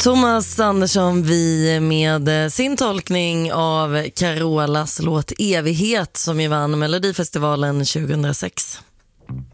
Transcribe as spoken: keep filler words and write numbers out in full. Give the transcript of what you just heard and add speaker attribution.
Speaker 1: Thomas Andersson vi med sin tolkning av Carolas låt Evighet som ju vann Melodifestivalen tjugohundrasex.